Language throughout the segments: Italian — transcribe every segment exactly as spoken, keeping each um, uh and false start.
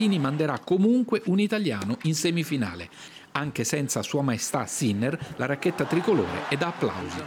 manderà comunque un italiano in semifinale, anche senza Sua Maestà Sinner, la racchetta tricolore, e dà applausi.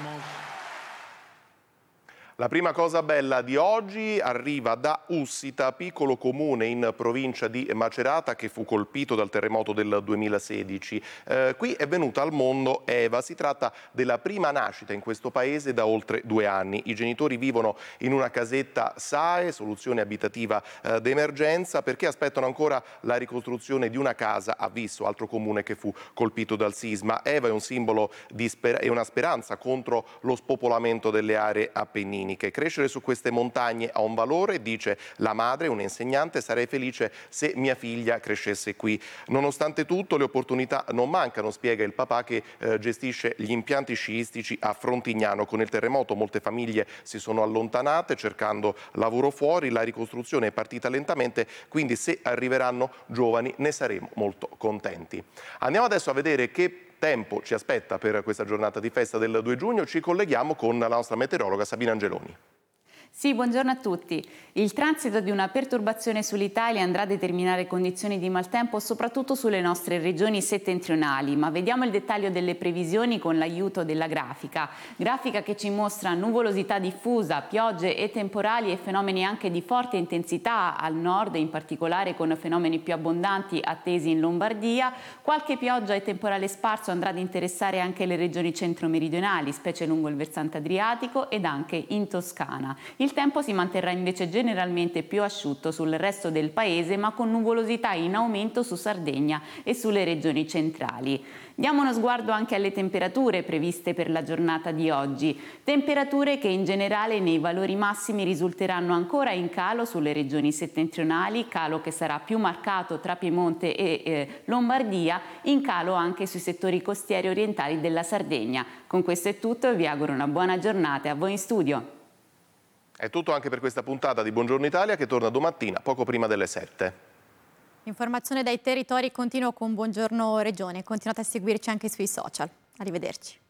La prima cosa bella di oggi arriva da Ussita, piccolo comune in provincia di Macerata che fu colpito dal terremoto del duemilasedici. Eh, qui è venuta al mondo Eva, si tratta della prima nascita in questo paese da oltre due anni. I genitori vivono in una casetta S A E, soluzione abitativa eh, d'emergenza, perché aspettano ancora la ricostruzione di una casa a Visso, altro comune che fu colpito dal sisma. Eva è un simbolo di sper- è una speranza contro lo spopolamento delle aree appenniniche. Crescere su queste montagne ha un valore, dice la madre, un'insegnante: sarei felice se mia figlia crescesse qui. Nonostante tutto le opportunità non mancano, spiega il papà che eh, gestisce gli impianti sciistici a Frontignano. Con il terremoto molte famiglie si sono allontanate cercando lavoro fuori, la ricostruzione è partita lentamente, quindi se arriveranno giovani ne saremo molto contenti. Andiamo adesso a vedere che tempo ci aspetta per questa giornata di festa del due giugno. Ci colleghiamo con la nostra meteorologa Sabina Angeloni. Sì, buongiorno a tutti. Il transito di una perturbazione sull'Italia andrà a determinare condizioni di maltempo soprattutto sulle nostre regioni settentrionali, ma vediamo il dettaglio delle previsioni con l'aiuto della grafica. Grafica che ci mostra nuvolosità diffusa, piogge e temporali e fenomeni anche di forte intensità al nord, in particolare con fenomeni più abbondanti attesi in Lombardia. Qualche pioggia e temporale sparso andrà ad interessare anche le regioni centro-meridionali, specie lungo il versante adriatico ed anche in Toscana. Il tempo si manterrà invece generalmente più asciutto sul resto del paese, ma con nuvolosità in aumento su Sardegna e sulle regioni centrali. Diamo uno sguardo anche alle temperature previste per la giornata di oggi. Temperature che in generale nei valori massimi risulteranno ancora in calo sulle regioni settentrionali, calo che sarà più marcato tra Piemonte e eh, Lombardia, in calo anche sui settori costieri orientali della Sardegna. Con questo è tutto e vi auguro una buona giornata. A voi in studio. È tutto anche per questa puntata di Buongiorno Italia che torna domattina poco prima delle sette. Informazione dai territori continua con Buongiorno Regione. Continuate a seguirci anche sui social. Arrivederci.